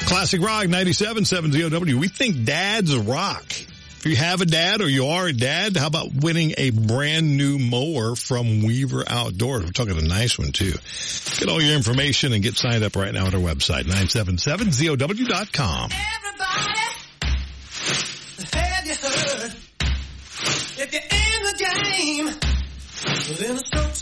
Classic Rock 97.7 ZOW. We think dads rock. If you have a dad or you are a dad, how about winning a brand new mower from Weaver Outdoors? We're talking a nice one too. Get all your information and get signed up right now at our website, 977ZOW.com. Everybody, have you heard? If you're in the game, then the strokes